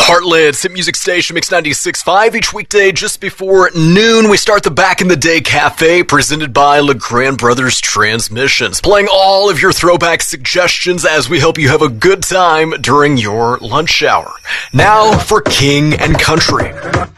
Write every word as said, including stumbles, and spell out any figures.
Heartland's hit music station, Mix ninety-six point five. Each weekday just before noon, we start the Back in the Day Cafe, presented by LeGrand Brothers Transmissions, playing all of your throwback suggestions as we help you have a good time during your lunch hour. Now for King and Country.